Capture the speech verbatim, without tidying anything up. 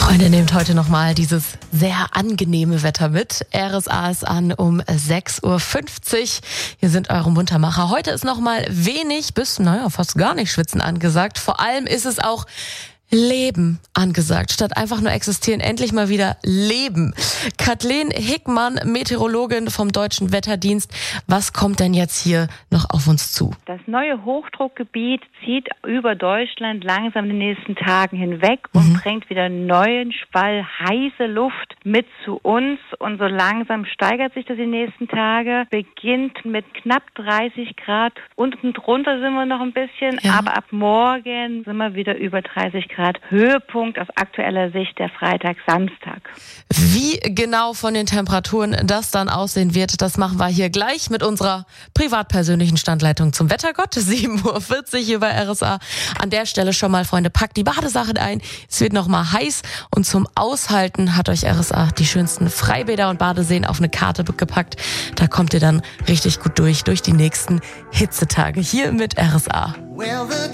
Freunde, nehmt heute nochmal dieses sehr angenehme Wetter mit. R S A ist an um sechs Uhr fünfzig. Hier sind eure Muntermacher. Heute ist nochmal wenig bis, naja, fast gar nicht Schwitzen angesagt. Vor allem ist es auch Leben angesagt. Statt einfach nur existieren, endlich mal wieder leben. Kathleen Hickmann, Meteorologin vom Deutschen Wetterdienst. Was kommt denn jetzt hier noch auf uns zu? Das neue Hochdruckgebiet zieht über Deutschland langsam in den nächsten Tagen hinweg und Mhm. bringt wieder neuen Schwall heiße Luft mit zu uns. Und so langsam steigert sich das die nächsten Tage. Beginnt mit knapp dreißig Grad. Unten drunter sind wir noch ein bisschen, Ja. aber ab morgen sind wir wieder über dreißig Grad. Höhepunkt aus aktueller Sicht der Freitag, Samstag. Wie genau von den Temperaturen das dann aussehen wird, das machen wir hier gleich mit unserer privat-persönlichen Standleitung zum Wettergott. sieben Uhr vierzig hier bei R S A. An der Stelle schon mal, Freunde, packt die Badesachen ein. Es wird noch mal heiß und zum Aushalten hat euch R S A die schönsten Freibäder und Badeseen auf eine Karte gepackt. Da kommt ihr dann richtig gut durch, durch die nächsten Hitzetage hier mit R S A. Well, the